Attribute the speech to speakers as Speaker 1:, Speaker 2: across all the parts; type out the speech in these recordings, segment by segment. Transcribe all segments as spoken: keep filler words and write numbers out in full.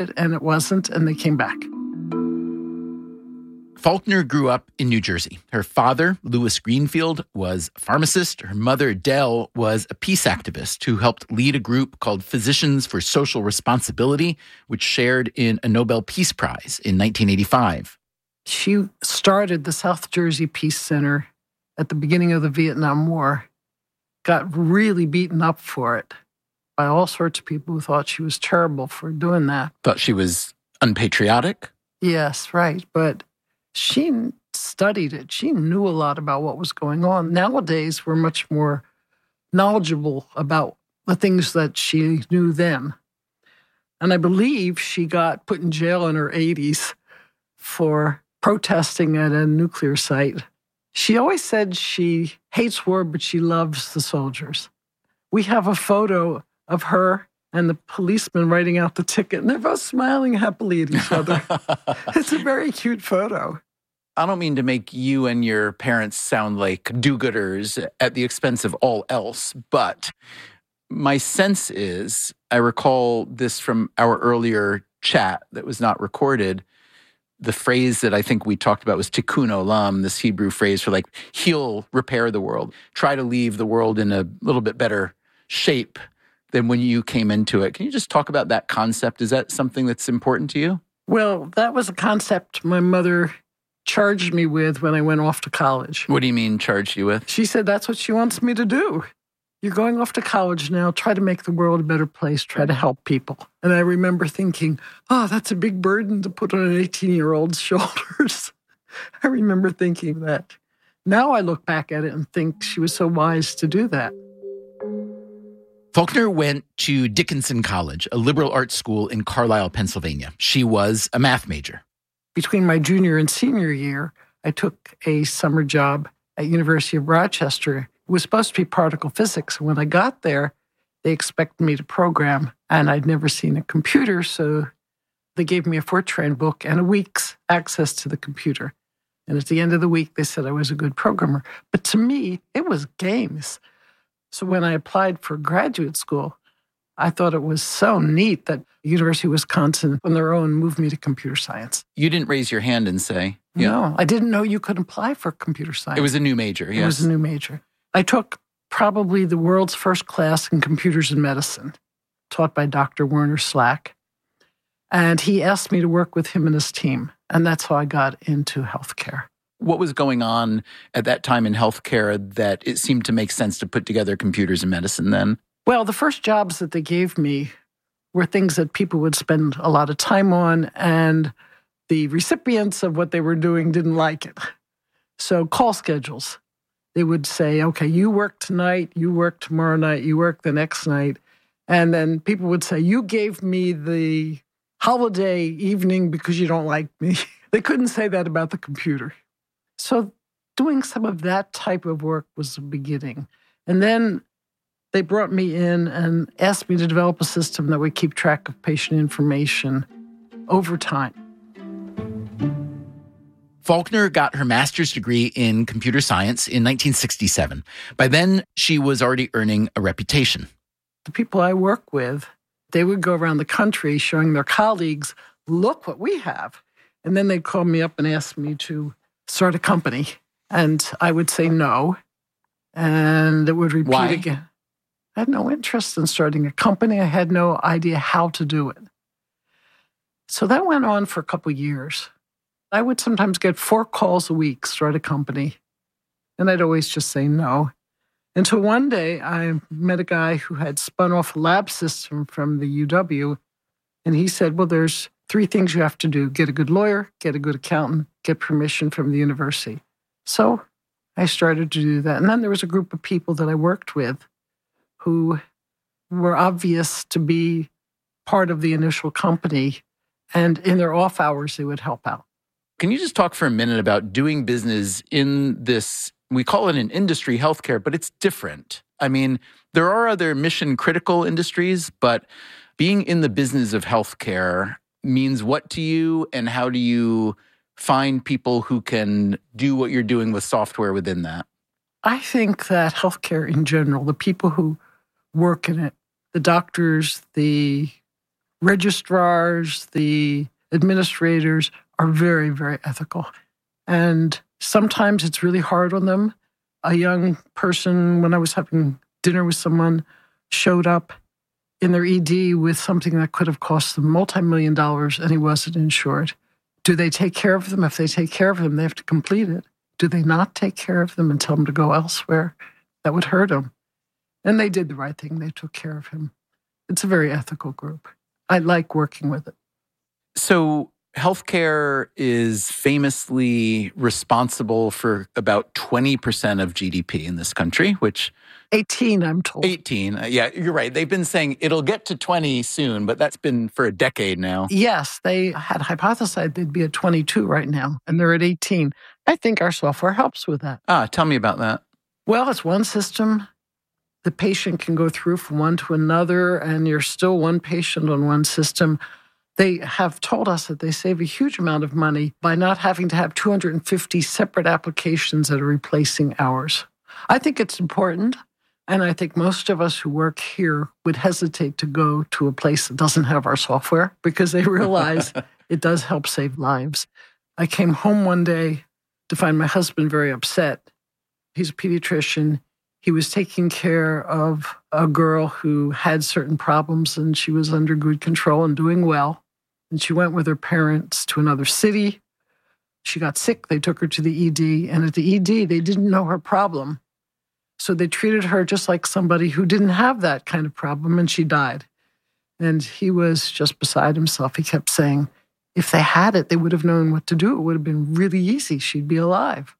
Speaker 1: and it wasn't, and they came back.
Speaker 2: Faulkner grew up in New Jersey. Her father, Louis Greenfield, was a pharmacist. Her mother, Dell, was a peace activist who helped lead a group called Physicians for Social Responsibility, which shared in a Nobel Peace Prize in nineteen eighty-five.
Speaker 1: She started the South Jersey Peace Center at the beginning of the Vietnam War, got really beaten up for it by all sorts of people who thought she was terrible for doing that.
Speaker 2: Thought she was unpatriotic?
Speaker 1: Yes, right. But she studied it. She knew a lot about what was going on. Nowadays, we're much more knowledgeable about the things that she knew then. And I believe she got put in jail in her eighties for protesting at a nuclear site. She always said she hates war, but she loves the soldiers. We have a photo of her and the policeman writing out the ticket, and they're both smiling happily at each other. It's a very cute photo.
Speaker 2: I don't mean to make you and your parents sound like do-gooders at the expense of all else, but my sense is, I recall this from our earlier chat that was not recorded, the phrase that I think we talked about was tikkun olam, this Hebrew phrase for like, heal, repair the world, try to leave the world in a little bit better shape than when you came into it. Can you just talk about that concept? Is that something that's important to you?
Speaker 1: Well, that was a concept my mother charged me with when I went off to college.
Speaker 2: What do you mean charged you with?
Speaker 1: She said, that's what she wants me to do. You're going off to college now. Try to make the world a better place. Try to help people. And I remember thinking, oh, that's a big burden to put on an eighteen-year-old's shoulders. I remember thinking that. Now I look back at it and think she was so wise to do that.
Speaker 2: Faulkner went to Dickinson College, a liberal arts school in Carlisle, Pennsylvania. She was a math major.
Speaker 1: Between my junior and senior year, I took a summer job at University of Rochester. It was supposed to be particle physics. When I got there, they expected me to program, and I'd never seen a computer, so they gave me a Fortran book and a week's access to the computer. And at the end of the week, they said I was a good programmer. But to me, it was games. So when I applied for graduate school, I thought it was so neat that the University of Wisconsin, on their own, moved me to computer science.
Speaker 2: You didn't raise your hand and say, yeah.
Speaker 1: No, I didn't know you could apply for computer science.
Speaker 2: It was a new major, yes.
Speaker 1: It was a new major. I took probably the world's first class in computers and medicine, taught by Doctor Werner Slack. And he asked me to work with him and his team. And that's how I got into healthcare.
Speaker 2: What was going on at that time in healthcare that it seemed to make sense to put together computers and medicine then?
Speaker 1: Well, the first jobs that they gave me were things that people would spend a lot of time on, and the recipients of what they were doing didn't like it. So call schedules. They would say, okay, you work tonight, you work tomorrow night, you work the next night. And then people would say, you gave me the holiday evening because you don't like me. They couldn't say that about the computer. So doing some of that type of work was the beginning. And then they brought me in and asked me to develop a system that would keep track of patient information over time.
Speaker 2: Faulkner got her master's degree in computer science in nineteen sixty-seven. By then, she was already earning a reputation.
Speaker 1: The people I work with, they would go around the country showing their colleagues, look what we have. And then they'd call me up and ask me to start a company. And I would say no. And it would repeat
Speaker 2: Why?
Speaker 1: again. I had no interest in starting a company. I had no idea how to do it. So that went on for a couple of years. I would sometimes get four calls a week, start a company. And I'd always just say no. Until one day, I met a guy who had spun off a lab system from the U W. And he said, well, there's three things you have to do. Get a good lawyer, get a good accountant, get permission from the university. So I started to do that. And then there was a group of people that I worked with who were obvious to be part of the initial company. And in their off hours, they would help out.
Speaker 2: Can you just talk for a minute about doing business in this, we call it an industry, healthcare, but it's different. I mean, there are other mission critical industries, but being in the business of healthcare means what to you, and how do you find people who can do what you're doing with software within that?
Speaker 1: I think that healthcare in general, the people who work in it, the doctors, the registrars, the administrators are very, very ethical. And sometimes it's really hard on them. A young person, when I was having dinner with someone, showed up in their E D with something that could have cost them multi-million dollars, and he wasn't insured. Do they take care of them? If they take care of them, they have to complete it. Do they not take care of them and tell them to go elsewhere? That would hurt them. And they did the right thing. They took care of him. It's a very ethical group. I like working with it.
Speaker 2: So healthcare is famously responsible for about twenty percent of G D P in this country, which...
Speaker 1: eighteen, I'm told.
Speaker 2: eighteen. Yeah, you're right. They've been saying it'll get to twenty soon, but that's been for a decade now.
Speaker 1: Yes, they had hypothesized they'd be at twenty-two right now, and they're at eighteen. I think our software helps with that.
Speaker 2: Ah, tell me about that.
Speaker 1: Well, it's one system. The patient can go through from one to another, and you're still one patient on one system. They have told us that they save a huge amount of money by not having to have two hundred fifty separate applications that are replacing ours. I think it's important, and I think most of us who work here would hesitate to go to a place that doesn't have our software because they realize it does help save lives. I came home one day to find my husband very upset. He's a pediatrician. He was taking care of a girl who had certain problems, and she was under good control and doing well. And she went with her parents to another city. She got sick. They took her to the E D. And at the E D, they didn't know her problem. So they treated her just like somebody who didn't have that kind of problem, and she died. And he was just beside himself. He kept saying, if they had it, they would have known what to do. It would have been really easy. She'd be alive.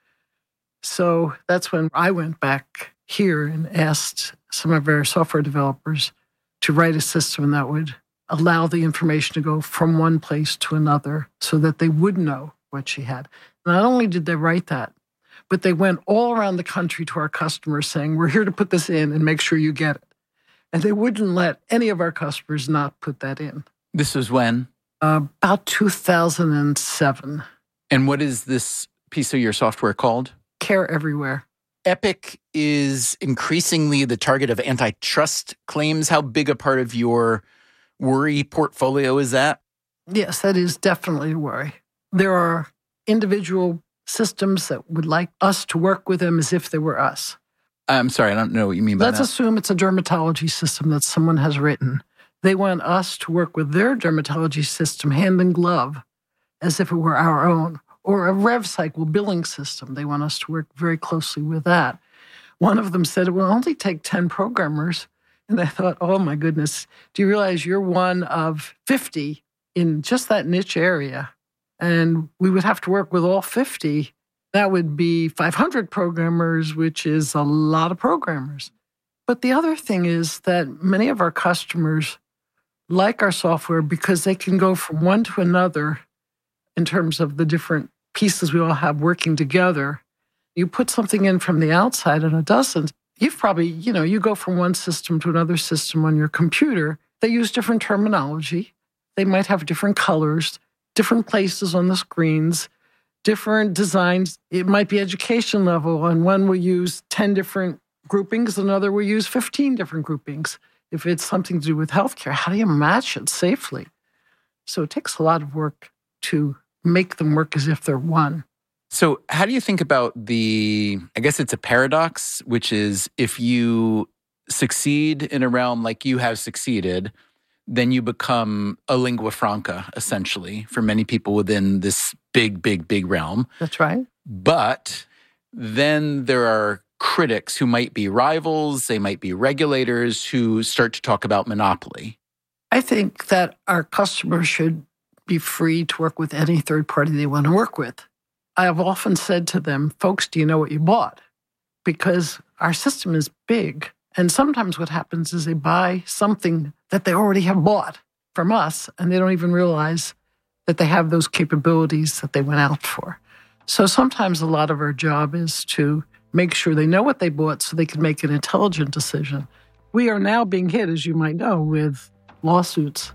Speaker 1: So that's when I went back here and asked some of our software developers to write a system that would allow the information to go from one place to another so that they would know what she had. Not only did they write that, but they went all around the country to our customers saying, we're here to put this in and make sure you get it. And they wouldn't let any of our customers not put that in.
Speaker 2: This was when?
Speaker 1: Uh, about two thousand seven.
Speaker 2: And what is this piece of your software called?
Speaker 1: Care Everywhere.
Speaker 2: Epic is increasingly the target of antitrust claims. How big a part of your worry portfolio is that?
Speaker 1: Yes, that is definitely a worry. There are individual systems that would like us to work with them as if they were us.
Speaker 2: I'm sorry, I don't know what you mean by
Speaker 1: Let's
Speaker 2: that.
Speaker 1: Let's assume it's a dermatology system that someone has written. They want us to work with their dermatology system hand in glove as if it were our own. Or a rev cycle billing system. They want us to work very closely with that. One of them said it will only take ten programmers. And I thought, oh my goodness, do you realize you're one of fifty in just that niche area? And we would have to work with all fifty. That would be five hundred programmers, which is a lot of programmers. But the other thing is that many of our customers like our software because they can go from one to another in terms of the different pieces we all have working together. You put something in from the outside and it doesn't. You've probably, you know, you go from one system to another system on your computer. They use different terminology. They might have different colors, different places on the screens, different designs. It might be education level, and one will use ten different groupings, another will use fifteen different groupings. If it's something to do with healthcare, how do you match it safely? So it takes a lot of work to make them work as if they're one.
Speaker 2: So how do you think about the, I guess it's a paradox, which is if you succeed in a realm like you have succeeded, then you become a lingua franca, essentially, for many people within this big, big, big realm.
Speaker 1: That's right.
Speaker 2: But then there are critics who might be rivals, they might be regulators who start to talk about monopoly.
Speaker 1: I think that our customers should be free to work with any third party they want to work with. I have often said to them, folks, do you know what you bought? Because our system is big. And sometimes what happens is they buy something that they already have bought from us, and they don't even realize that they have those capabilities that they went out for. So sometimes a lot of our job is to make sure they know what they bought so they can make an intelligent decision. We are now being hit, as you might know, with lawsuits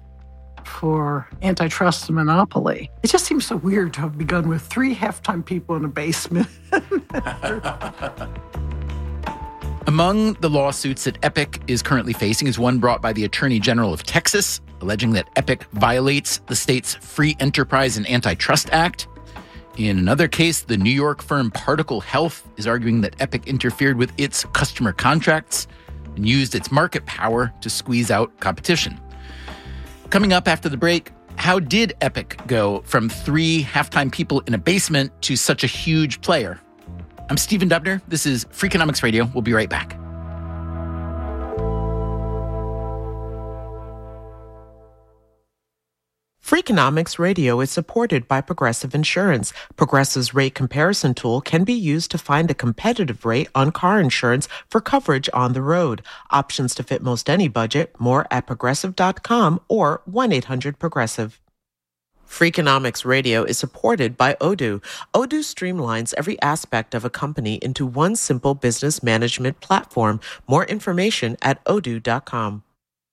Speaker 1: for antitrust and monopoly. It just seems so weird to have begun with three half-time people in a basement.
Speaker 2: Among the lawsuits that Epic is currently facing is one brought by the Attorney General of Texas, alleging that Epic violates the state's Free Enterprise and Antitrust Act. In another case, the New York firm Particle Health is arguing that Epic interfered with its customer contracts and used its market power to squeeze out competition. Coming up after the break, how did Epic go from three halftime people in a basement to such a huge player? I'm Stephen Dubner. This is Freakonomics Radio. We'll be right back.
Speaker 3: Freakonomics Radio is supported by Progressive Insurance. Progressive's rate comparison tool can be used to find a competitive rate on car insurance for coverage on the road. Options to fit most any budget. More at progressive dot com or one eight hundred progressive. Freakonomics Radio is supported by Odoo. Odoo streamlines every aspect of a company into one simple business management platform. More information at odoo dot com.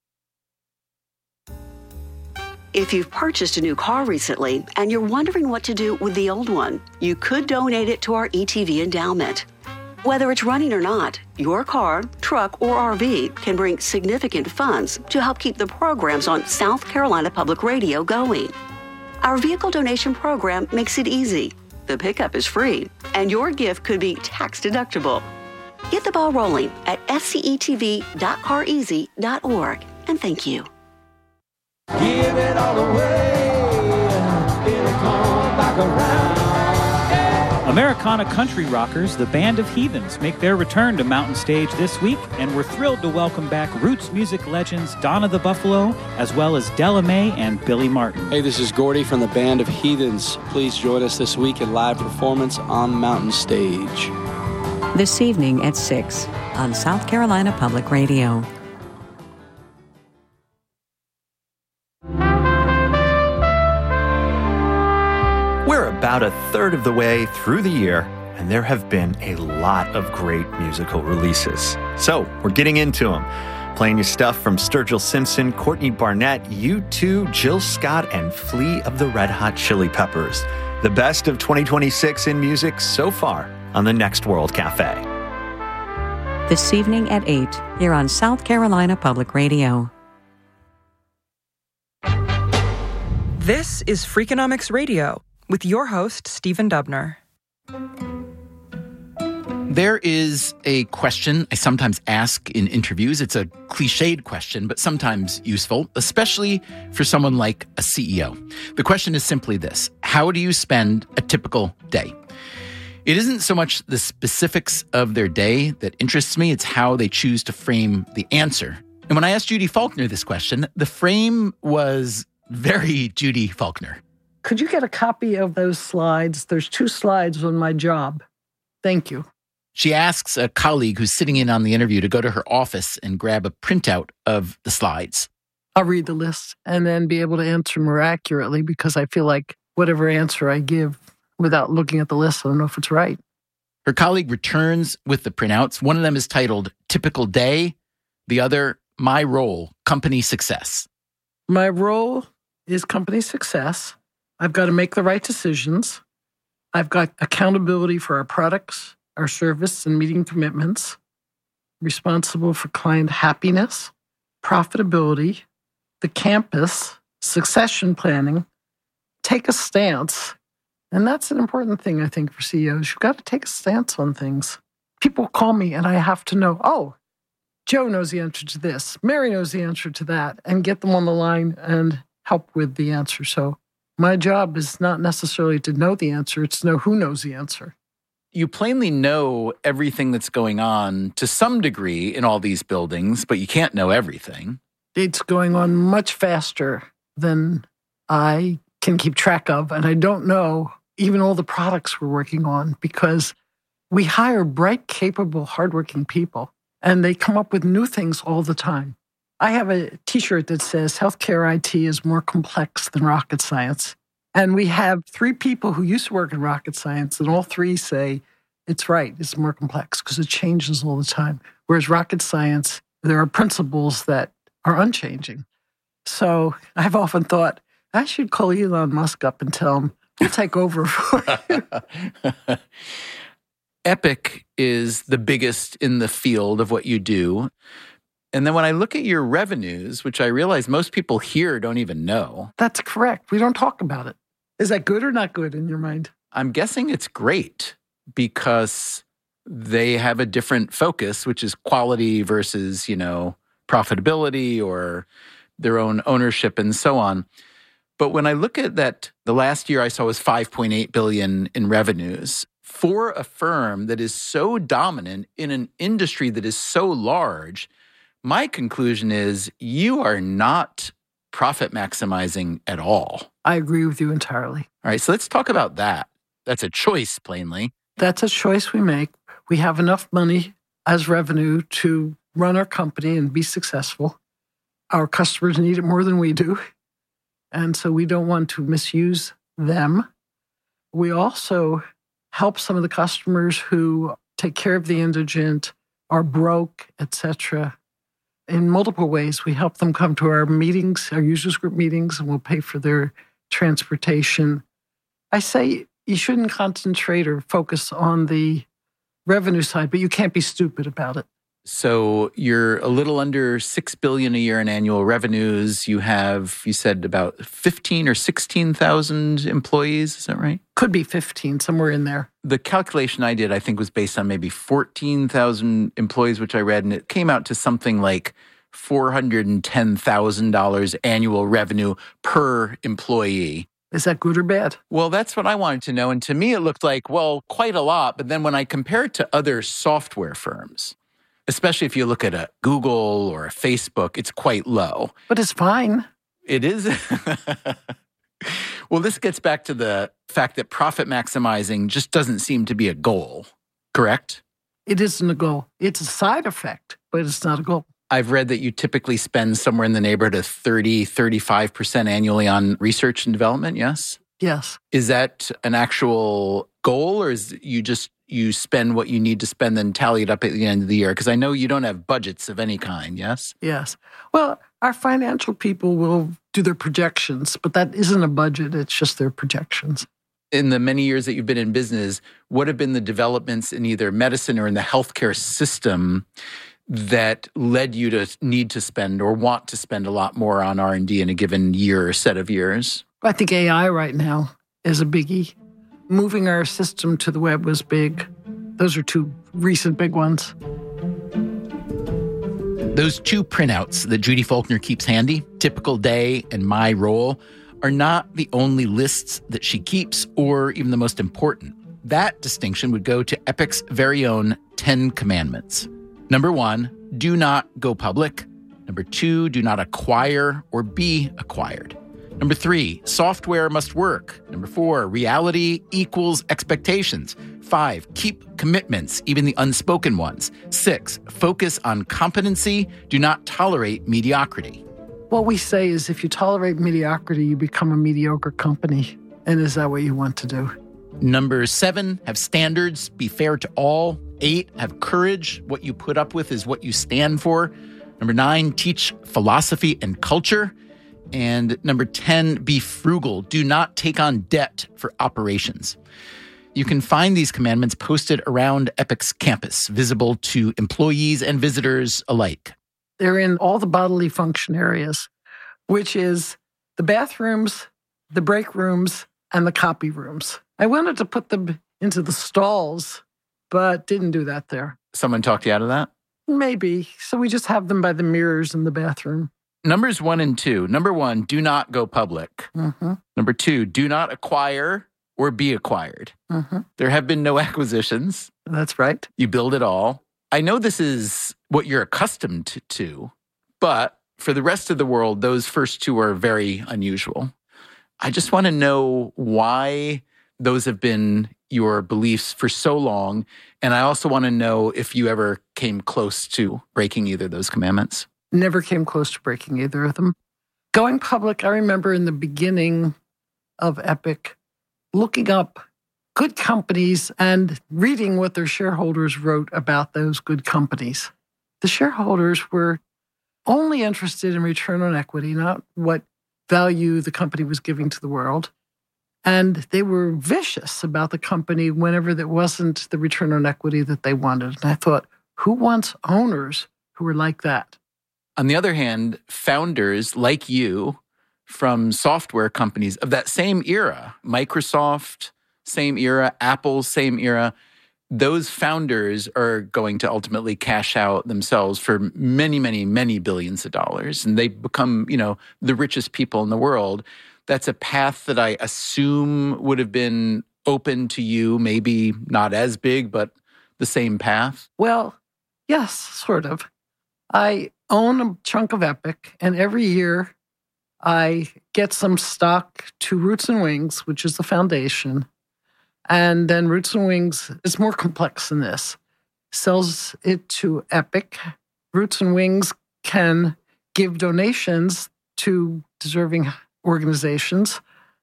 Speaker 4: If you've purchased a new car recently and you're wondering what to do with the old one, you could donate it to our E T V endowment. Whether it's running or not, your car, truck, or R V can bring significant funds to help keep the programs on South Carolina Public Radio going. Our vehicle donation program makes it easy. The pickup is free, and your gift could be tax deductible. Get the ball rolling at s c e t v dot car easy dot org, and thank you.
Speaker 5: Give it all away, it'll come back around. Hey. Americana country rockers, the Band of Heathens, make their return to Mountain Stage this week, and we're thrilled to welcome back roots music legends Donna the Buffalo, as well as Della Mae and Billy Martin.
Speaker 6: Hey, this is Gordy from the Band of Heathens. Please join us this week in live performance on Mountain Stage.
Speaker 7: This evening at six on South Carolina Public Radio.
Speaker 8: We're about a third of the way through the year, and there have been a lot of great musical releases. So we're getting into them. Playing you stuff from Sturgill Simpson, Courtney Barnett, U two, Jill Scott, and Flea of the Red Hot Chili Peppers. The best of twenty twenty-six in music so far on the Next World Cafe.
Speaker 7: This evening at eight here on South Carolina Public Radio.
Speaker 9: This is Freakonomics Radio with your host, Stephen Dubner.
Speaker 2: There is a question I sometimes ask in interviews. It's a cliched question, but sometimes useful, especially for someone like a C E O. The question is simply this: how do you spend a typical day? It isn't so much the specifics of their day that interests me, it's how they choose to frame the answer. And when I asked Judy Faulkner this question, the frame was very Judy Faulkner.
Speaker 1: Could you get a copy of those slides? There's two slides on my job. Thank you.
Speaker 2: She asks a colleague who's sitting in on the interview to go to her office and grab a printout of the slides.
Speaker 1: I'll read the list and then be able to answer more accurately because I feel like whatever answer I give without looking at the list, I don't know if it's right.
Speaker 2: Her colleague returns with the printouts. One of them is titled Typical Day. The other, My Role, Company Success.
Speaker 1: My role is company success. I've got to make the right decisions. I've got accountability for our products, our service, and meeting commitments. Responsible for client happiness, profitability, the campus, succession planning, take a stance. And that's an important thing, I think, for C E Os. You've got to take a stance on things. People call me and I have to know, oh, Joe knows the answer to this, Mary knows the answer to that, and get them on the line and help with the answer. So my job is not necessarily to know the answer, it's to know who knows the answer.
Speaker 2: You plainly know everything that's going on to some degree in all these buildings, but you can't know everything.
Speaker 1: It's going on much faster than I can keep track of, and I don't know even all the products we're working on because we hire bright, capable, hardworking people, and they come up with new things all the time. I have a T-shirt that says healthcare I T is more complex than rocket science. And we have three people who used to work in rocket science, and all three say it's right, it's more complex because it changes all the time. Whereas rocket science, there are principles that are unchanging. So I've often thought, I should call Elon Musk up and tell him, we'll take over for you.
Speaker 2: Epic is the biggest in the field of what you do. And then when I look at your revenues, which I realize most people here don't even know.
Speaker 1: That's correct. We don't talk about it. Is that good or not good in your mind?
Speaker 2: I'm guessing it's great because they have a different focus, which is quality versus, you know, profitability or their own ownership and so on. But when I look at that, the last year I saw was five point eight billion dollars in revenues. For a firm that is so dominant in an industry that is so large, my conclusion is you are not profit maximizing at all.
Speaker 1: I agree with you entirely.
Speaker 2: All right, so let's talk about that. That's a choice, plainly.
Speaker 1: That's a choice we make. We have enough money as revenue to run our company and be successful. Our customers need it more than we do. And so we don't want to misuse them. We also help some of the customers who take care of the indigent, are broke, et cetera. In multiple ways, we help them come to our meetings, our users group meetings, and we'll pay for their transportation. I say you shouldn't concentrate or focus on the revenue side, but you can't be stupid about it.
Speaker 2: So you're a little under six billion dollars a year in annual revenues. You have, you said, about fifteen or sixteen thousand employees. Is that right?
Speaker 1: Could be fifteen, somewhere in there.
Speaker 2: The calculation I did, I think, was based on maybe fourteen thousand employees, which I read, and it came out to something like four hundred ten thousand dollars annual revenue per employee.
Speaker 1: Is that good or bad?
Speaker 2: Well, that's what I wanted to know. And to me, it looked like, well, quite a lot. But then when I compare it to other software firms, especially if you look at a Google or a Facebook, it's quite low.
Speaker 1: But it's fine.
Speaker 2: It is. Well, this gets back to the fact that profit maximizing just doesn't seem to be a goal, correct?
Speaker 1: It isn't a goal. It's a side effect, but it's not a goal.
Speaker 2: I've read that you typically spend somewhere in the neighborhood of thirty, thirty-five percent annually on research and development, yes?
Speaker 1: Yes.
Speaker 2: Is that an actual goal, or is you just you spend what you need to spend and tally it up at the end of the year? Because I know you don't have budgets of any kind, yes?
Speaker 1: Yes. Well, our financial people will do their projections, but that isn't a budget. It's just their projections.
Speaker 2: In the many years that you've been in business, what have been the developments in either medicine or in the healthcare system that led you to need to spend or want to spend a lot more on R and D in a given year or set of years?
Speaker 1: I think A I right now is a biggie. Moving our system to the web was big. Those are two recent big ones.
Speaker 2: Those two printouts that Judy Faulkner keeps handy, Typical Day and My Role, are not the only lists that she keeps or even the most important. That distinction would go to Epic's very own Ten Commandments. Number one, do not go public. Number two, do not acquire or be acquired. Number three, software must work. Number four, reality equals expectations. Five, keep commitments, even the unspoken ones. Six, focus on competency. Do not tolerate mediocrity.
Speaker 1: What we say is if you tolerate mediocrity, you become a mediocre company. And is that what you want to do?
Speaker 2: Number seven, have standards, be fair to all. Eight, have courage. What you put up with is what you stand for. Number nine, teach philosophy and culture. And number ten, be frugal. Do not take on debt for operations. You can find these commandments posted around Epic's campus, visible to employees and visitors alike.
Speaker 1: They're in all the bodily function areas, which is the bathrooms, the break rooms, and the copy rooms. I wanted to put them into the stalls, but didn't do that there.
Speaker 2: Someone talked you out of that?
Speaker 1: Maybe. So we just have them by the mirrors in the bathroom.
Speaker 2: Numbers one and two. Number one, do not go public.
Speaker 1: Mm-hmm.
Speaker 2: Number two, do not acquire or be acquired.
Speaker 1: Mm-hmm.
Speaker 2: There have been no acquisitions.
Speaker 1: That's right.
Speaker 2: You build it all. I know this is what you're accustomed to, to, but for the rest of the world, those first two are very unusual. I just want to know why those have been your beliefs for so long. And I also want to know if you ever came close to breaking either of those commandments.
Speaker 1: Never came close to breaking either of them. Going public, I remember in the beginning of Epic, looking up good companies and reading what their shareholders wrote about those good companies. The shareholders were only interested in return on equity, not what value the company was giving to the world. And they were vicious about the company whenever there wasn't the return on equity that they wanted. And I thought, who wants owners who are like that?
Speaker 2: On the other hand, founders like you from software companies of that same era, Microsoft, same era, Apple, same era, those founders are going to ultimately cash out themselves for many, many, many billions of dollars. And they become, you know, the richest people in the world. That's a path that I assume would have been open to you, maybe not as big, but the same path.
Speaker 1: Well, yes, sort of. I own a chunk of Epic, and every year I get some stock to Roots and Wings, which is the foundation. And then Roots and Wings is more complex than this. Sells it to Epic. Roots and Wings can give donations to deserving organizations,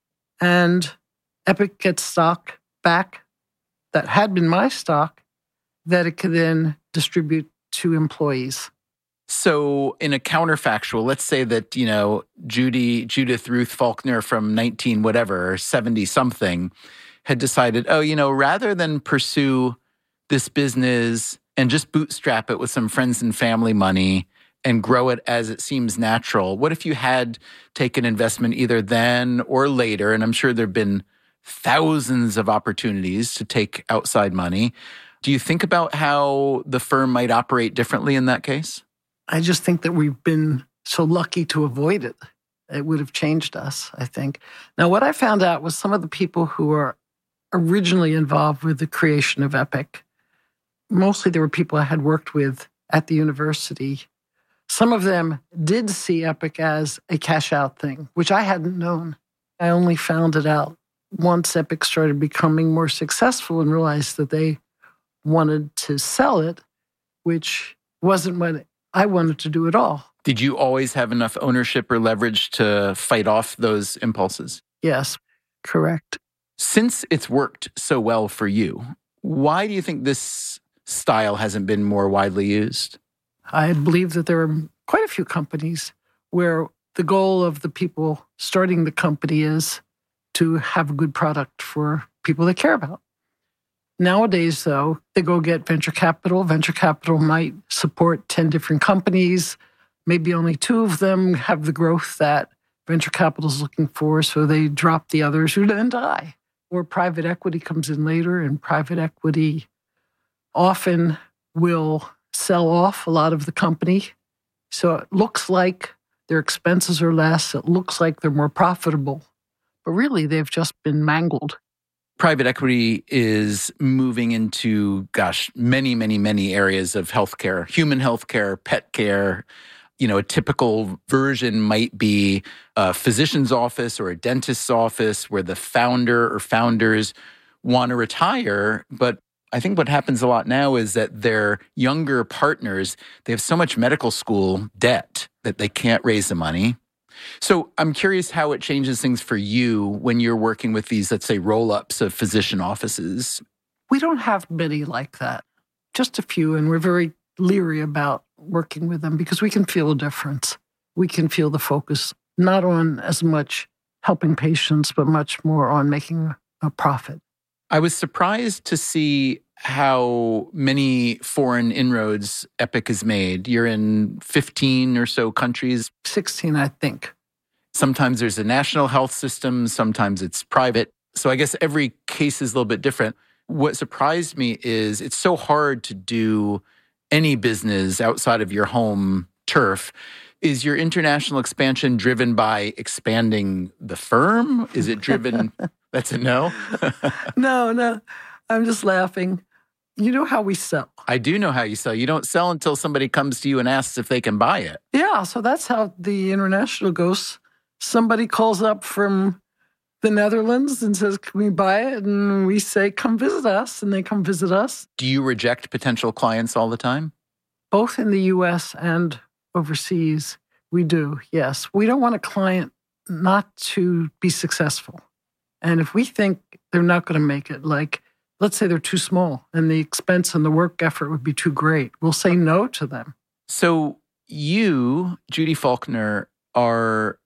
Speaker 1: and Epic gets stock back that had been my stock that it could then distribute to employees.
Speaker 2: So in a counterfactual, let's say that, you know, Judy, Judith Ruth Faulkner from nineteen whatever, seventy something, had decided, oh, you know, rather than pursue this business and just bootstrap it with some friends and family money and grow it as it seems natural, what if you had taken investment either then or later? And I'm sure there have been thousands of opportunities to take outside money. Do you think about how the firm might operate differently in that case?
Speaker 1: I just think that we've been so lucky to avoid it. It would have changed us, I think. Now, what I found out was some of the people who are originally involved with the creation of Epic, mostly there were people I had worked with at the university. Some of them did see Epic as a cash-out thing, which I hadn't known. I only found it out once Epic started becoming more successful and realized that they wanted to sell it, which wasn't what I wanted to do at all.
Speaker 2: Did you always have enough ownership or leverage to fight off those impulses?
Speaker 1: Yes, correct.
Speaker 2: Since it's worked so well for you, why do you think this style hasn't been more widely used?
Speaker 1: I believe that there are quite a few companies where the goal of the people starting the company is to have a good product for people they care about. Nowadays, though, they go get venture capital. Venture capital might support ten different companies. Maybe only two of them have the growth that venture capital is looking for, so they drop the others who then die. Or private equity comes in later, and private equity often will sell off a lot of the company. So it looks like their expenses are less. It looks like they're more profitable. But really, they've just been mangled.
Speaker 2: Private equity is moving into, gosh, many, many, many areas of healthcare, human healthcare, pet care. You know, a typical version might be a physician's office or a dentist's office where the founder or founders want to retire. But I think what happens a lot now is that their younger partners, they have so much medical school debt that they can't raise the money. So I'm curious how it changes things for you when you're working with these, let's say, roll-ups of physician offices.
Speaker 1: We don't have many like that, just a few, and we're very leery about working with them because we can feel a difference. We can feel the focus not on as much helping patients, but much more on making a profit.
Speaker 2: I was surprised to see how many foreign inroads Epic has made. You're in fifteen or so countries.
Speaker 1: sixteen, I think.
Speaker 2: Sometimes there's a national health system, sometimes it's private. So I guess every case is a little bit different. What surprised me is it's so hard to do any business outside of your home turf. Is your international expansion driven by expanding the firm? Is it driven... That's a no?
Speaker 1: No, no. I'm just laughing. You know how we sell.
Speaker 2: I do know how you sell. You don't sell until somebody comes to you and asks if they can buy it.
Speaker 1: Yeah, so that's how the international goes. Somebody calls up from the Netherlands and says, can we buy it? And we say, come visit us. And they come visit us.
Speaker 2: Do you reject potential clients all the time?
Speaker 1: Both in the U S and overseas, we do, yes. We don't want a client not to be successful. And if we think they're not going to make it, like, let's say they're too small and the expense and the work effort would be too great, we'll say no to them.
Speaker 2: So you, Judy Faulkner, are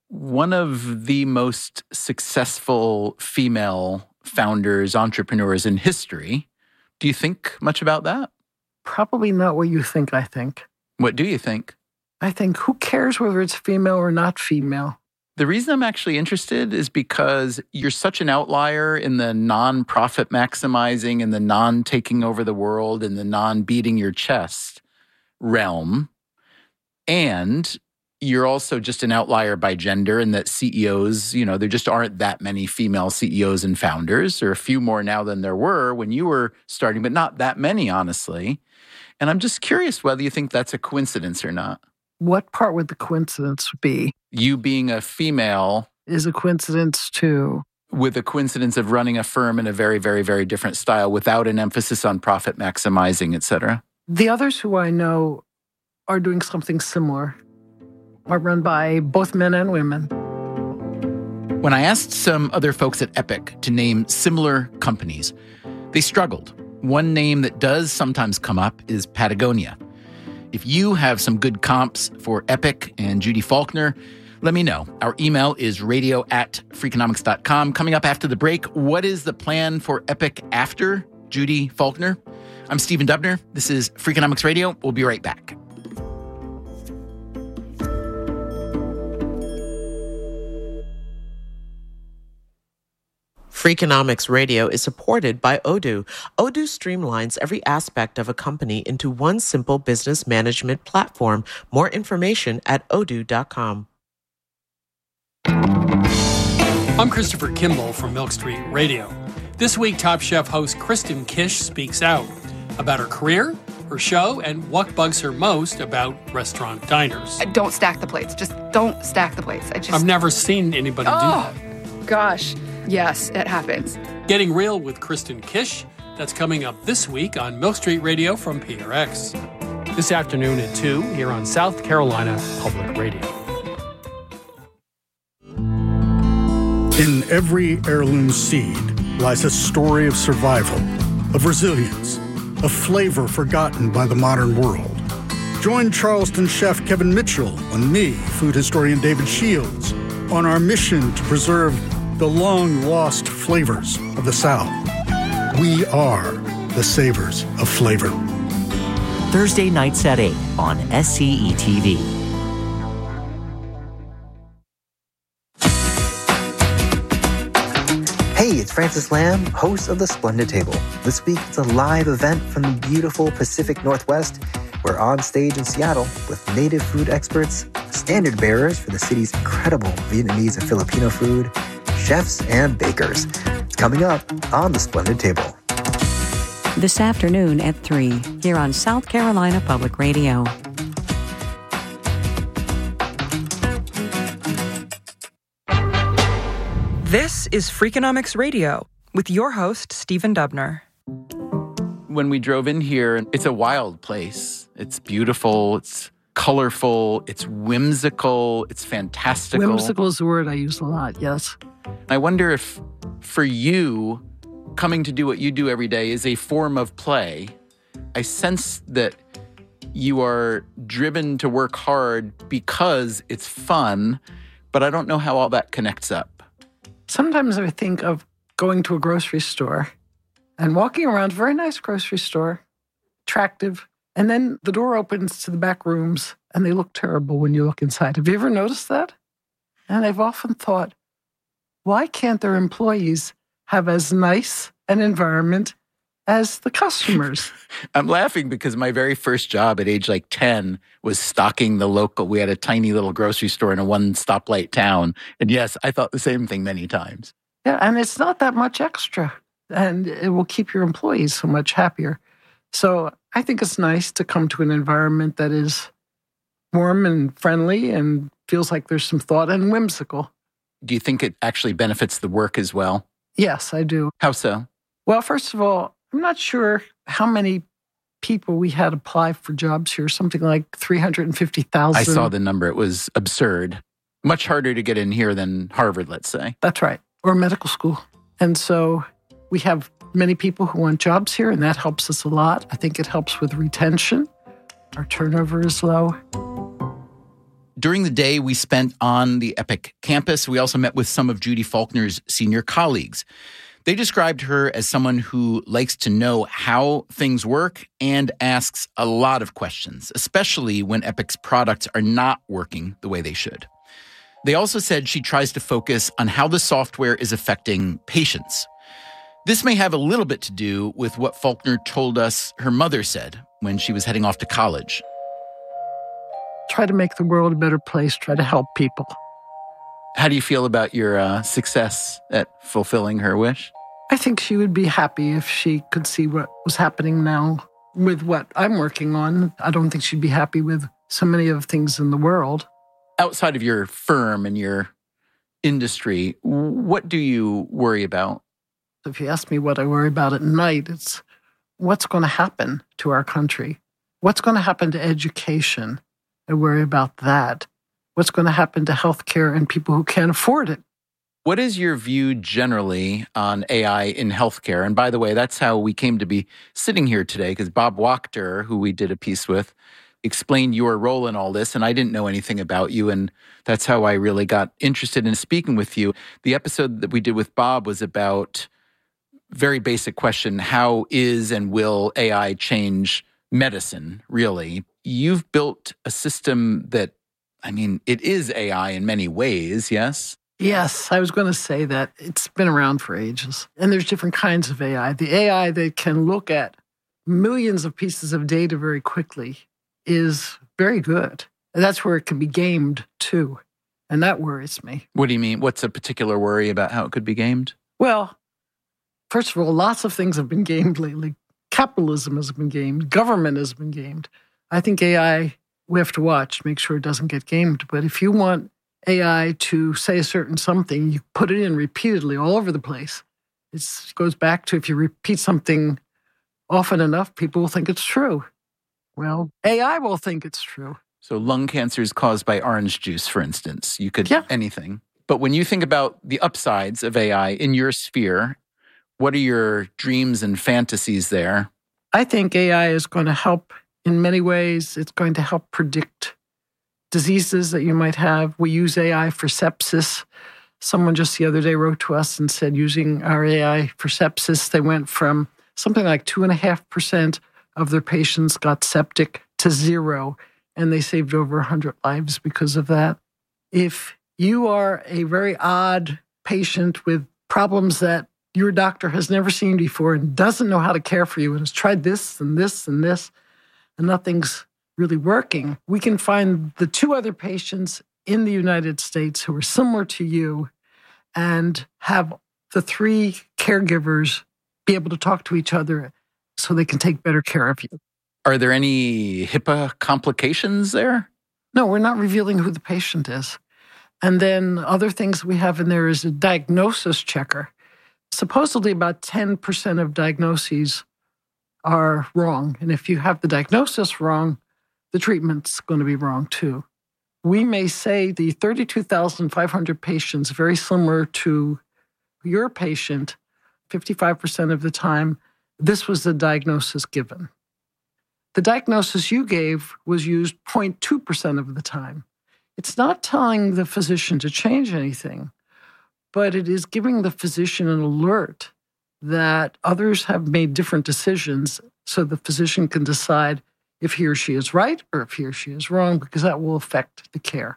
Speaker 2: one of the most successful female founders, entrepreneurs in history. Do you think much about that?
Speaker 1: Probably not what you think I think.
Speaker 2: What do you think?
Speaker 1: I think who cares whether it's female or not female?
Speaker 2: The reason I'm actually interested is because you're such an outlier in the non-profit maximizing and the non-taking over the world and the non-beating your chest realm. And you're also just an outlier by gender in that C E Os, you know, there just aren't that many female C E Os and founders. There are a few more now than there were when you were starting, but not that many, honestly. And I'm just curious whether you think that's a coincidence or not.
Speaker 1: What part would the coincidence be?
Speaker 2: You being a female
Speaker 1: is a coincidence too.
Speaker 2: With a coincidence of running a firm in a very, very, very different style without an emphasis on profit maximizing, et cetera.
Speaker 1: The others who I know are doing something similar, are run by both men and women.
Speaker 2: When I asked some other folks at Epic to name similar companies, they struggled. One name that does sometimes come up is Patagonia. If you have some good comps for Epic and Judy Faulkner, let me know. Our email is radio at freakonomics dot com. Coming up after the break, what is the plan for Epic after Judy Faulkner? I'm Stephen Dubner. This is Freakonomics Radio. We'll be right back.
Speaker 3: Freakonomics Radio is supported by Odoo. Odoo streamlines every aspect of a company into one simple business management platform. More information at odoo dot com.
Speaker 10: I'm Christopher Kimball from Milk Street Radio. This week, Top Chef host Kristen Kish speaks out about her career, her show, and what bugs her most about restaurant diners.
Speaker 11: Don't stack the plates. Just don't stack the plates. I just...
Speaker 10: I've never seen anybody
Speaker 11: oh,
Speaker 10: do that.
Speaker 11: Gosh. Yes, it happens.
Speaker 10: Getting Real with Kristen Kish. That's coming up this week on Milk Street Radio from P R X. This afternoon at two here on South Carolina Public Radio.
Speaker 12: In every heirloom seed lies a story of survival, of resilience, of flavor forgotten by the modern world. Join Charleston chef Kevin Mitchell and me, food historian David Shields, on our mission to preserve the long-lost flavors of the South. We are the savors of flavor.
Speaker 13: Thursday nights at eight on S C E T V.
Speaker 14: Hey, it's Francis Lamb, host of The Splendid Table. This week, it's a live event from the beautiful Pacific Northwest. We're on stage in Seattle with native food experts, standard bearers for the city's incredible Vietnamese and Filipino food, chefs and bakers. It's coming up on The Splendid Table.
Speaker 7: This afternoon at three, here on South Carolina Public Radio.
Speaker 9: This is Freakonomics Radio with your host, Stephen Dubner.
Speaker 2: When we drove in here, it's a wild place. It's beautiful. It's colorful. It's whimsical. It's fantastical.
Speaker 1: Whimsical is the word I use a lot, yes.
Speaker 2: I wonder if, for you, coming to do what you do every day is a form of play. I sense that you are driven to work hard because it's fun, but I don't know how all that connects up.
Speaker 1: Sometimes I think of going to a grocery store and walking around a very nice grocery store, attractive, and then the door opens to the back rooms and they look terrible when you look inside. Have you ever noticed that? And I've often thought, why can't their employees have as nice an environment as the customers?
Speaker 2: I'm laughing because my very first job at age like ten was stocking the local. We had a tiny little grocery store in a one stoplight town. And yes, I thought the same thing many times.
Speaker 1: Yeah, and it's not that much extra. And it will keep your employees so much happier. So I think it's nice to come to an environment that is warm and friendly and feels like there's some thought and whimsical.
Speaker 2: Do you think it actually benefits the work as well?
Speaker 1: Yes, I do.
Speaker 2: How so?
Speaker 1: Well, first of all, I'm not sure how many people we had apply for jobs here, something like three hundred fifty thousand.
Speaker 2: I saw the number. It was absurd. Much harder to get in here than Harvard, let's say.
Speaker 1: That's right. Or medical school. And so we have many people who want jobs here, and that helps us a lot. I think it helps with retention. Our turnover is low.
Speaker 2: During the day we spent on the Epic campus, we also met with some of Judy Faulkner's senior colleagues. They described her as someone who likes to know how things work and asks a lot of questions, especially when Epic's products are not working the way they should. They also said she tries to focus on how the software is affecting patients. This may have a little bit to do with what Faulkner told us her mother said when she was heading off to college.
Speaker 1: Try to make the world a better place, try to help people.
Speaker 2: How do you feel about your uh, success at fulfilling her wish?
Speaker 1: I think she would be happy if she could see what was happening now with what I'm working on. I don't think she'd be happy with so many of the things in the world.
Speaker 2: Outside of your firm and your industry, what do you worry about?
Speaker 1: If you ask me what I worry about at night, it's what's going to happen to our country? What's going to happen to education? I worry about that. What's going to happen to healthcare and people who can't afford it?
Speaker 2: What is your view generally on A I in healthcare? And by the way, that's how we came to be sitting here today, because Bob Wachter, who we did a piece with, explained your role in all this, and I didn't know anything about you, and that's how I really got interested in speaking with you. The episode that we did with Bob was about very basic question, how is and will A I change medicine, really? You've built a system that, I mean, it is A I in many ways, yes?
Speaker 1: Yes, I was going to say that. It's been around for ages. And there's different kinds of A I. The A I that can look at millions of pieces of data very quickly is very good. And that's where it can be gamed, too. And that worries me.
Speaker 2: What do you mean? What's a particular worry about how it could be gamed?
Speaker 1: Well, first of all, lots of things have been gamed lately. Capitalism has been gamed. Government has been gamed. I think A I, we have to watch, make sure it doesn't get gamed. But if you want A I to say a certain something, you put it in repeatedly all over the place. It goes back to if you repeat something often enough, people will think it's true. Well, A I will think it's true.
Speaker 2: So lung cancer is caused by orange juice, for instance. You could,
Speaker 1: yeah.
Speaker 2: anything. But when you think about the upsides of A I in your sphere, what are your dreams and fantasies there?
Speaker 1: I think A I is going to help in many ways. It's going to help predict diseases that you might have. We use A I for sepsis. Someone just the other day wrote to us and said using our A I for sepsis, they went from something like two and a half percent of their patients got septic to zero, and they saved over one hundred lives because of that. If you are a very odd patient with problems that your doctor has never seen before and doesn't know how to care for you and has tried this and this and this, and nothing's really working, we can find the two other patients in the United States who are similar to you and have the three caregivers be able to talk to each other so they can take better care of you.
Speaker 2: Are there any HIPAA complications there?
Speaker 1: No, we're not revealing who the patient is. And then other things we have in there is a diagnosis checker. Supposedly about ten percent of diagnoses are wrong. And if you have the diagnosis wrong, the treatment's going to be wrong too. We may say the thirty-two thousand five hundred patients, very similar to your patient, fifty-five percent of the time, this was the diagnosis given. The diagnosis you gave was used zero point two percent of the time. It's not telling the physician to change anything, but it is giving the physician an alert that others have made different decisions so the physician can decide if he or she is right or if he or she is wrong, because that will affect the care.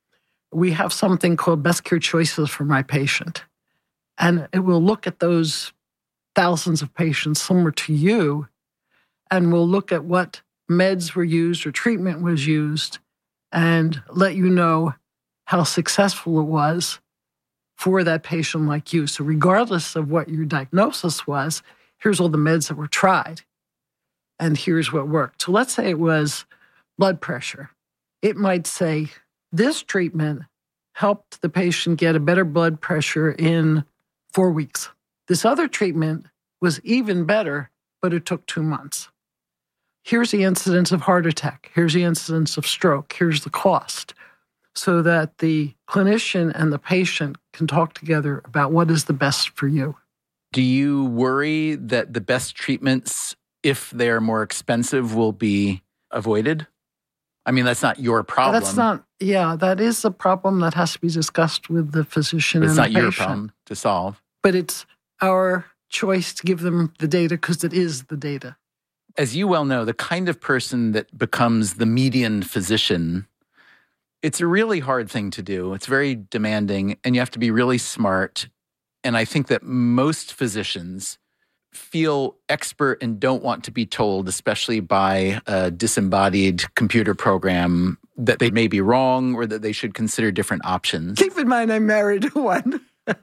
Speaker 1: We have something called Best Care Choices for My Patient, and it will look at those thousands of patients similar to you, and we'll look at what meds were used or treatment was used and let you know how successful it was for that patient like you. So regardless of what your diagnosis was, here's all the meds that were tried, and here's what worked. So let's say it was blood pressure. It might say, this treatment helped the patient get a better blood pressure in four weeks. This other treatment was even better, but it took two months. Here's the incidence of heart attack. Here's the incidence of stroke. Here's the cost, so that the clinician and the patient can talk together about what is the best for you.
Speaker 2: Do you worry that the best treatments, if they're more expensive, will be avoided? I mean, that's not your problem.
Speaker 1: That's not, yeah, that is a problem that has to be discussed with the physician
Speaker 2: But
Speaker 1: and
Speaker 2: it's
Speaker 1: the
Speaker 2: not your
Speaker 1: patient.
Speaker 2: problem to solve.
Speaker 1: But it's our choice to give them the data because it is the data.
Speaker 2: As you well know, the kind of person that becomes the median physician, it's a really hard thing to do. It's very demanding, and you have to be really smart. And I think that most physicians feel expert and don't want to be told, especially by a disembodied computer program, that they may be wrong or that they should consider different options.
Speaker 1: Keep in mind, I'm married to one.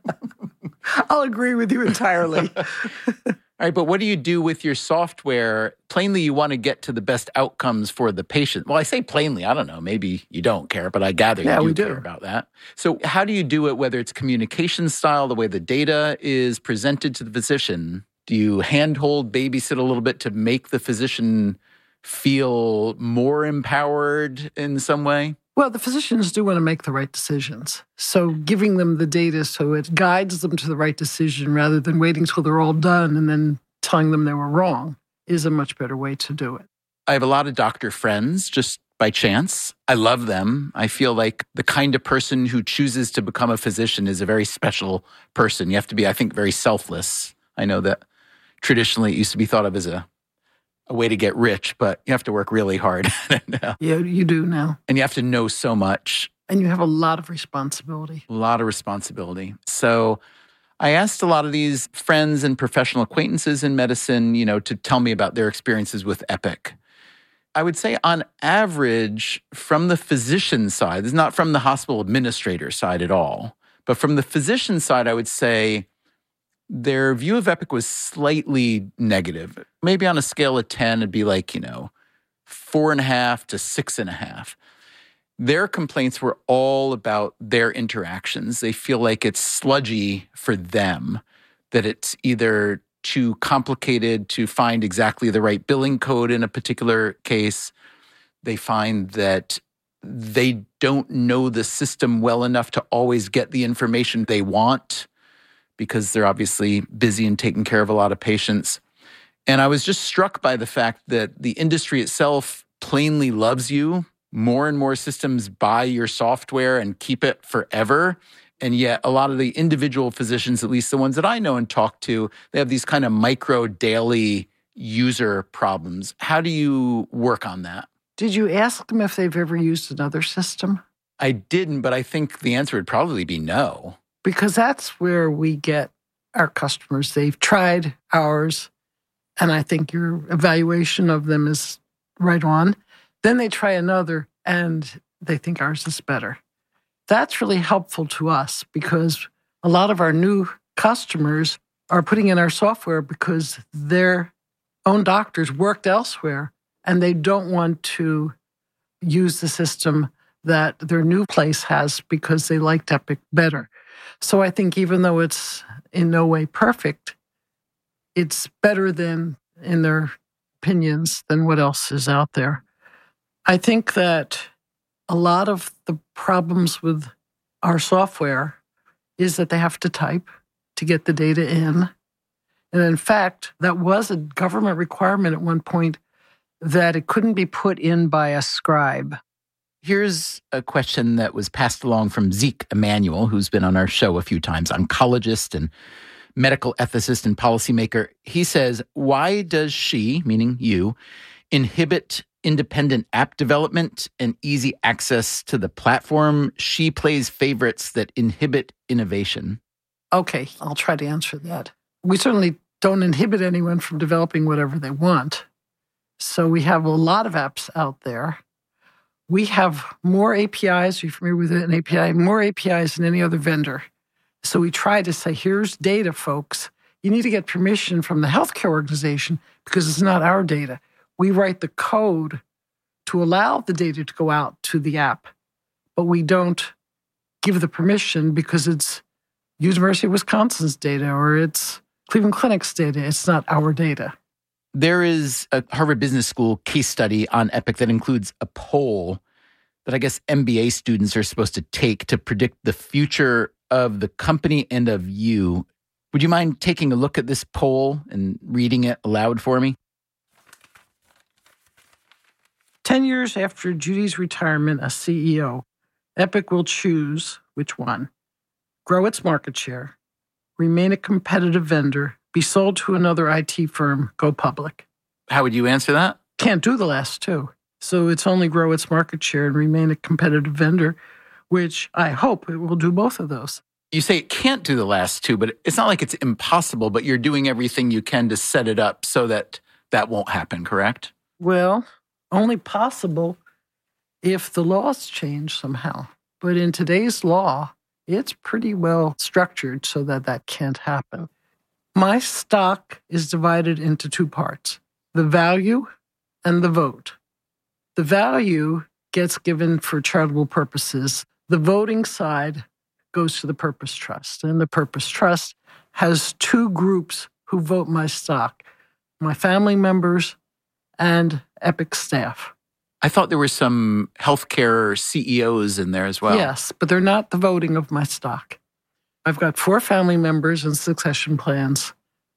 Speaker 1: I'll agree with you entirely.
Speaker 2: All right, but what do you do with your software? Plainly, you want to get to the best outcomes for the patient. Well, I say plainly, I don't know, maybe you don't care, but I gather
Speaker 1: Yeah,
Speaker 2: you
Speaker 1: we
Speaker 2: do,
Speaker 1: do.
Speaker 2: care about that. So how do you do it, whether it's communication style, the way the data is presented to the physician? Do you handhold, babysit a little bit to make the physician feel more empowered in some way?
Speaker 1: Well, the physicians do want to make the right decisions. So giving them the data so it guides them to the right decision rather than waiting till they're all done and then telling them they were wrong is a much better way to do it.
Speaker 2: I have a lot of doctor friends just by chance. I love them. I feel like the kind of person who chooses to become a physician is a very special person. You have to be, I think, very selfless. I know that traditionally it used to be thought of as a a way to get rich, but you have to work really hard.
Speaker 1: Yeah, you do now.
Speaker 2: And you have to know so much.
Speaker 1: And you have a lot of responsibility.
Speaker 2: A lot of responsibility. So I asked a lot of these friends and professional acquaintances in medicine, you know, to tell me about their experiences with Epic. I would say on average, from the physician side, this is not from the hospital administrator side at all, but from the physician side, I would say their view of Epic was slightly negative. Maybe on a scale of ten, it'd be like, you know, four and a half to six and a half. Their complaints were all about their interactions. They feel like it's sludgy for them, that it's either too complicated to find exactly the right billing code in a particular case. They find that they don't know the system well enough to always get the information they want, because they're obviously busy and taking care of a lot of patients. And I was just struck by the fact that the industry itself plainly loves you. More and more systems buy your software and keep it forever. And yet a lot of the individual physicians, at least the ones that I know and talk to, they have these kind of micro daily user problems. How do you work on that?
Speaker 1: Did you ask them if they've ever used another system?
Speaker 2: I didn't, but I think the answer would probably be no.
Speaker 1: Because that's where we get our customers. They've tried ours, and I think your evaluation of them is right on. Then they try another, and they think ours is better. That's really helpful to us because a lot of our new customers are putting in our software because their own doctors worked elsewhere, and they don't want to use the system that their new place has because they liked Epic better. So I think even though it's in no way perfect, it's better than, in their opinions, than what else is out there. I think that a lot of the problems with our software is that they have to type to get the data in. And in fact, that was a government requirement at one point that it couldn't be put in by a scribe.
Speaker 2: Here's a question that was passed along from Zeke Emanuel, who's been on our show a few times, oncologist and medical ethicist and policymaker. He says, why does she, meaning you, inhibit independent app development and easy access to the platform? She plays favorites that inhibit innovation.
Speaker 1: Okay, I'll try to answer that. We certainly don't inhibit anyone from developing whatever they want. So we have a lot of apps out there. We have more A P Is, are you familiar with an A P I? More A P Is than any other vendor. So we try to say, here's data, folks. You need to get permission from the healthcare organization because it's not our data. We write the code to allow the data to go out to the app, but we don't give the permission because it's University of Wisconsin's data or it's Cleveland Clinic's data. It's not our data.
Speaker 2: There is a Harvard Business School case study on Epic that includes a poll that I guess M B A students are supposed to take to predict the future of the company and of you. Would you mind taking a look at this poll and reading it aloud for me?
Speaker 1: Ten years after Judy's retirement as C E O, Epic will choose which one: grow its market share, remain a competitive vendor, be sold to another I T firm, go public.
Speaker 2: How would you answer that?
Speaker 1: Can't do the last two. So it's only grow its market share and remain a competitive vendor, which I hope it will do both of those.
Speaker 2: You say it can't do the last two, but it's not like it's impossible, but you're doing everything you can to set it up so that that won't happen, correct?
Speaker 1: Well, only possible if the laws change somehow. But in today's law, it's pretty well structured so that that can't happen. My stock is divided into two parts: the value and the vote. The value gets given for charitable purposes. The voting side goes to the Purpose Trust. And the Purpose Trust has two groups who vote my stock: my family members and Epic staff.
Speaker 2: I thought there were some healthcare C E Os in there as well.
Speaker 1: Yes, but they're not the voting of my stock. I've got four family members and succession plans,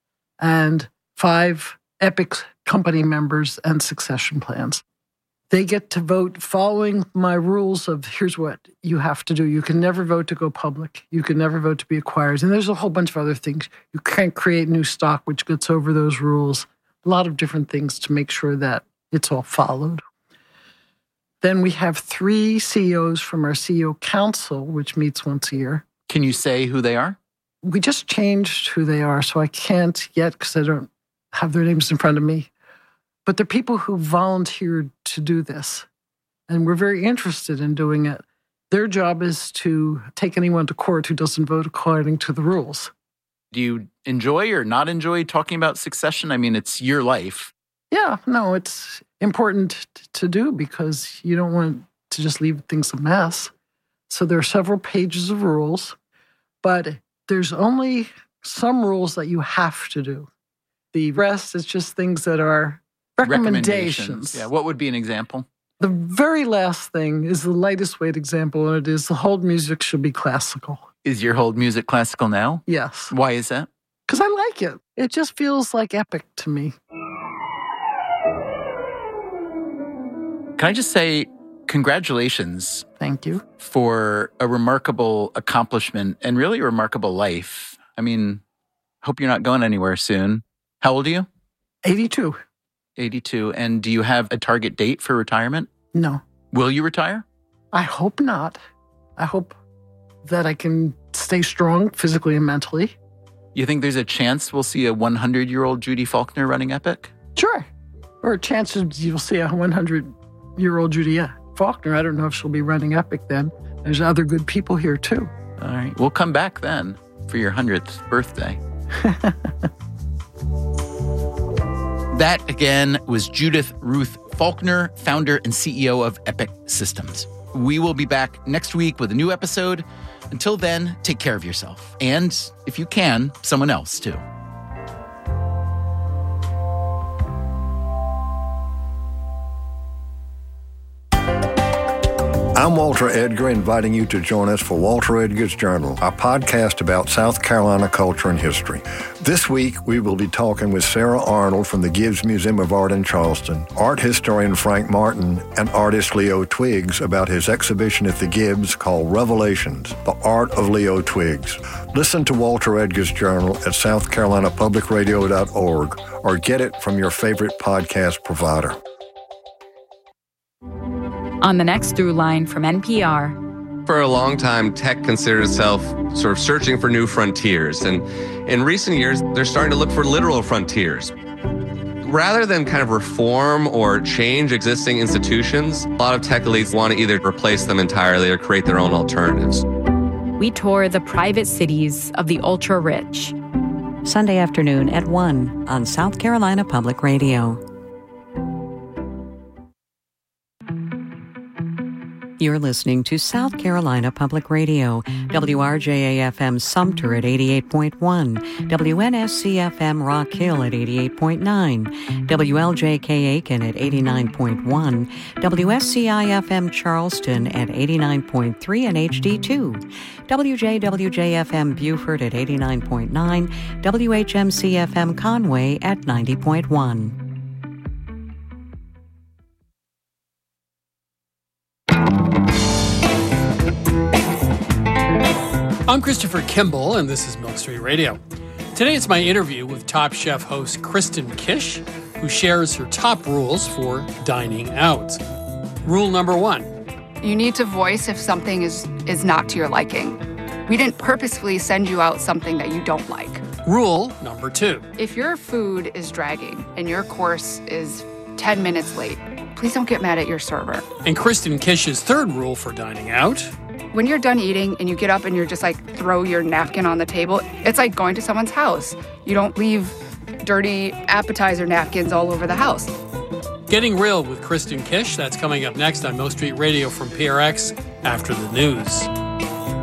Speaker 1: and five Epic company members and succession plans. They get to vote following my rules of here's what you have to do. You can never vote to go public. You can never vote to be acquired. And there's a whole bunch of other things. You can't create new stock, which gets over those rules. A lot of different things to make sure that it's all followed. Then we have three C E Os from our C E O Council, which meets once a year.
Speaker 2: Can you say who they are?
Speaker 1: We just changed who they are, so I can't yet because I don't have their names in front of me. But they're people who volunteered to do this, and we're very interested in doing it. Their job is to take anyone to court who doesn't vote according to the rules.
Speaker 2: Do you enjoy or not enjoy talking about succession? I mean, it's your life.
Speaker 1: Yeah, no, it's important to do because you don't want to just leave things a mess. So there are several pages of rules, but there's only some rules that you have to do. The rest is just things that are recommendations.
Speaker 2: recommendations. Yeah, what would be an example?
Speaker 1: The very last thing is the lightest weight example, and it is the hold music should be classical.
Speaker 2: Is your hold music classical now?
Speaker 1: Yes.
Speaker 2: Why is that?
Speaker 1: Because I like it. It just feels like Epic to me.
Speaker 2: Can I just say congratulations?
Speaker 1: Thank you.
Speaker 2: For a remarkable accomplishment and really a remarkable life. I mean, hope you're not going anywhere soon. How old are you?
Speaker 1: eighty-two.
Speaker 2: eighty-two. And do you have a target date for retirement?
Speaker 1: No.
Speaker 2: Will you retire?
Speaker 1: I hope not. I hope that I can stay strong physically and mentally.
Speaker 2: You think there's a chance we'll see a hundred-year-old Judy Faulkner running Epic?
Speaker 1: Sure. Or a chance you'll see a hundred-year-old Judy Faulkner. I don't know if she'll be running Epic then. There's other good people here, too.
Speaker 2: All right. We'll come back then for your hundredth birthday. That, again, was Judith Ruth Faulkner, founder and C E O of Epic Systems. We will be back next week with a new episode. Until then, take care of yourself. And, if you can, someone else, too.
Speaker 15: I'm Walter Edgar, inviting you to join us for Walter Edgar's Journal, a podcast about South Carolina culture and history. This week, we will be talking with Sarah Arnold from the Gibbs Museum of Art in Charleston, art historian Frank Martin, and artist Leo Twiggs about his exhibition at the Gibbs called Revelations, The Art of Leo Twiggs. Listen to Walter Edgar's Journal at south carolina public radio dot org or get it from your favorite podcast provider.
Speaker 16: On the next Through Line from N P R.
Speaker 17: For a long time, tech considered itself sort of searching for new frontiers. And in recent years, they're starting to look for literal frontiers. Rather than kind of reform or change existing institutions, a lot of tech elites want to either replace them entirely or create their own alternatives.
Speaker 16: We tour the private cities of the ultra-rich.
Speaker 7: Sunday afternoon at one on South Carolina Public Radio. You're listening to South Carolina Public Radio, W R J A F M Sumter at eighty-eight point one, W N S C F M Rock Hill at eighty-eight point nine, W L J K Aiken at eighty-nine point one, W S C I F M Charleston at eighty-nine point three and H D two, W J W J F M Beaufort at eighty-nine point nine, W H M C F M Conway at ninety point one.
Speaker 10: I'm Christopher Kimball, and this is Milk Street Radio. Today it's my interview with Top Chef host Kristen Kish, who shares her top rules for dining out. Rule number one.
Speaker 11: You need to voice if something is, is not to your liking. We didn't purposefully send you out something that you don't like.
Speaker 10: Rule number two.
Speaker 11: If your food is dragging and your course is ten minutes late, please don't get mad at your server.
Speaker 10: And Kristen Kish's third rule for dining out.
Speaker 11: When you're done eating and you get up and you're just like throw your napkin on the table, it's like going to someone's house. You don't leave dirty appetizer napkins all over the house.
Speaker 10: Getting Real with Kristen Kish, that's coming up next on Milk Street Radio from P R X after the news.